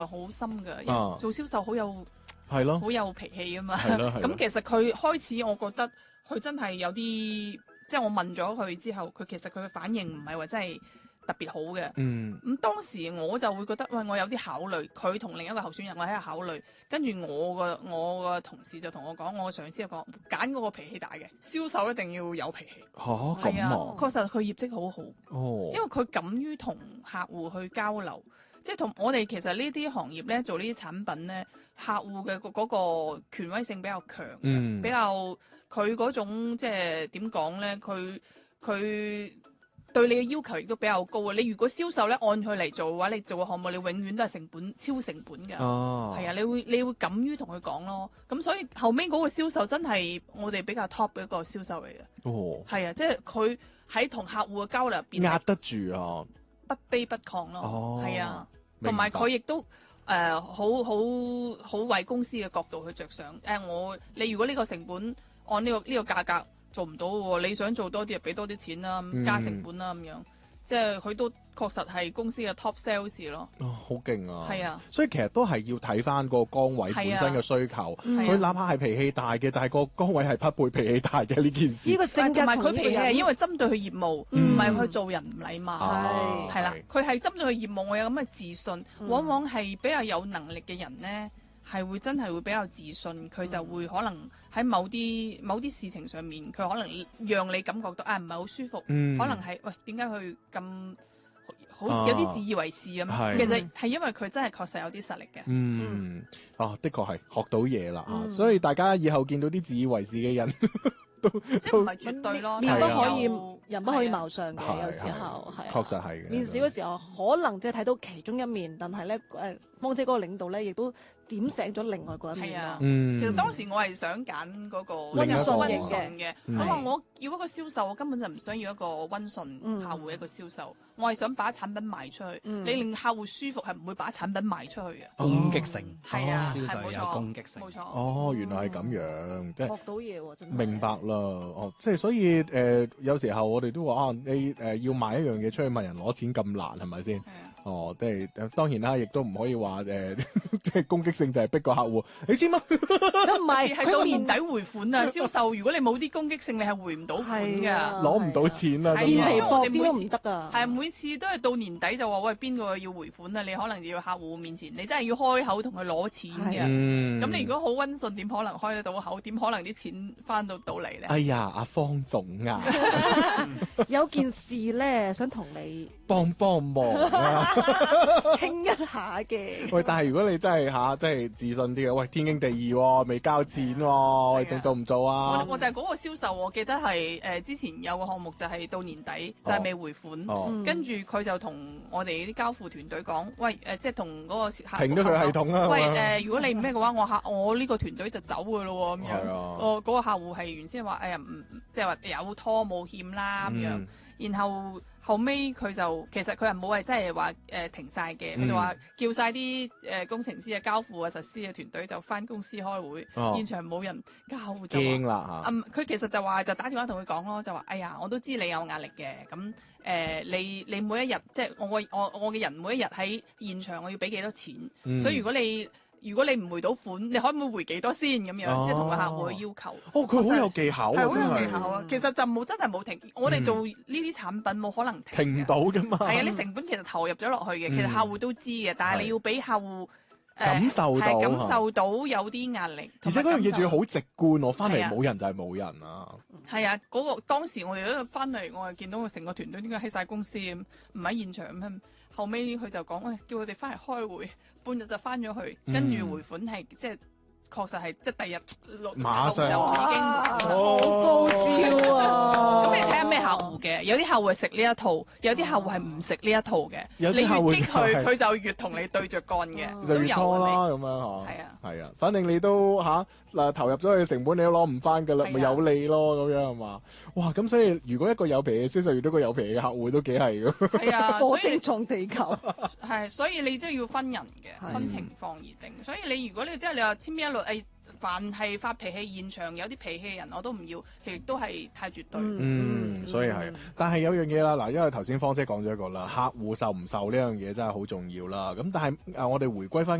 好深㗎，因為做銷售好有係咯， 好有脾氣啊嘛。 係咯， 咁其實佢開始，我覺得佢真係有啲，即係我問咗佢之後，其實佢嘅反應唔係話真係特別好嘅。咁當時我就會覺得，喂，我有啲考慮。佢同另一個候選人，我喺度考慮。跟住我個同事就同我講，我個上司就講，揀嗰個脾氣大嘅銷售一定要有脾氣。係啊，確實佢業績好好。因為佢敢於同客戶去交流。即係同我哋其實呢啲行業咧，做呢啲產品咧，客戶嘅嗰個權威性比較強，比較佢嗰種即係點講咧，佢對你嘅要求亦都比較高啊！你如果銷售咧按佢嚟做嘅話，你做個項目你永遠都係超成本㗎。係啊，你會敢於同佢講咯。咁所以後尾嗰個銷售真係我哋比較 top 嘅一個銷售嚟嘅。係啊，即係佢喺同客戶嘅交流入邊壓得住啊！ 不卑不亢咯，係啊，同埋佢亦都好為公司嘅角度去着想。你如果呢個成本按呢個價格做唔到喎，你想做多啲就俾多啲錢啦，加成本啦咁樣。即係佢都確實係公司嘅 top sales 咯。 好勁啊！ 係啊， 所以其實都係要睇翻個崗位本身嘅需求。佢哪怕係脾氣大嘅，但係個崗位係匹配脾氣大嘅呢件事。 呢個性格同埋佢脾氣係因為針對佢業務，唔係去做人唔禮貌。係啦，佢係針對佢業務，我有咁嘅自信。往往係比較有能力嘅人呢，係真係會比較自信，佢就會可能喺某啲事情上面，佢可能讓你感覺到唔係好舒服，可能係喂，點解佢咁好有啲自以為是咁？其實係因為佢真係確實有啲實力嘅。 的確係學到嘢啦，所以大家以後見到啲自以為是嘅人。 即係唔係絕對咯， 面不可以人不可以貌相嘅，有時候係確實係嘅。 面試嗰時候可能即係睇到其中一面，但係咧芳姐嗰個領導咧亦都點醒咗另外嗰一面咯。 其實當時我係想揀嗰個溫順嘅，佢話我要一個銷售，我根本就唔想要一個溫順客戶嘅一個銷售，我係想把產品賣出去。你令客戶舒服係唔會把產品賣出去嘅。 攻擊性係啊， 銷售有攻擊性， 冇錯。 原來係咁樣，即係學到嘢喎，真係明白啦。即係所以有時候我哋都話你要賣一樣嘢出去問人攞錢咁難係咪先？即係當然啦，亦都唔可以話即係攻擊性就係逼個客戶你知嗎？ 都唔係， 係到年底回款啊！銷售如果你冇啲攻擊性，你係回唔到款㗎， 攞唔到錢啊！ 面皮薄啲都唔得啊！ 係每次都係到年底就話喂，邊個要回款啊？你可能要客戶面前，你真係要開口同佢攞錢嘅。咁你如果好溫順，點可能開得到口？點可能啲錢翻到嚟咧？ 哎呀，阿方總啊， 有件事咧想同你幫忙啊！ 傾一下嘅。 喂，但係如果你真係真係自信啲嘅，喂，天經地義喎，未交錢喎，喂，仲做唔做啊？ 我就係嗰個銷售，我記得係之前有個項目就係到年底就係未回款，跟住佢就同我哋啲交付團隊講，喂，即係同嗰個客停咗佢系統啦。 喂，如果你唔咩嘅話，我呢個團隊就走噶咯咁樣。嗰個客戶係原先話，哎呀，即係話有拖冇欠啦咁樣。然後尾佢就其實佢係冇係真係話停晒嘅，佢就話叫晒啲工程師啊、交付啊、實施嘅團隊就翻公司開會，現場冇人交就驚啦嚇。 佢其實就話就打電話同佢講咯，就話哎呀，我都知你有壓力嘅，咁你每一日即係我嘅人每一日喺現場我要俾幾多錢，所以如果你唔回到款，你可唔可以回幾多先咁樣？即係同個客戶嘅要求。 佢好有技巧啊！ 係好有技巧啊！其實就真係冇停。我哋做呢啲產品冇可能停唔到㗎嘛。 係啊，你成本其實投入咗落去嘅，其實客戶都知嘅，但係你要俾客戶感受到有啲壓力。 而且嗰樣嘢仲要好直觀，我翻嚟冇人就係冇人啊。 係啊，當時我哋都翻嚟，我係見到佢成個團隊點解喺晒公司唔喺現場咁。後尾佢就講，叫佢哋翻嚟開會，半日就翻咗去，跟住回款係即係確實係即係第日馬上就已經好高招啊！ 咁你睇下咩客戶嘅，有啲客戶係食呢一套，有啲客戶係唔食呢一套嘅。你越激佢就越同你對着幹嘅， 就越拖啦咁樣嚇。 係啊，反正你都投入咗佢成本，你都攞唔翻㗎啦，咪有利咯咁樣係嘛？哇！咁所以如果一個有脾氣嘅銷售遇到個有脾氣嘅客戶都幾係㗎。 係啊， 火星撞地球。 係，所以你都要分人嘅，分情況而定。所以你如果你即係你話簽一律凡係發脾氣現場有啲脾氣嘅人我都唔要，其實都係太絕對。 所以係，但係有樣嘢啦，嗱，因為頭先芳姐講咗一個啦，客戶受唔受呢樣嘢真係好重要啦。咁但係我哋回歸翻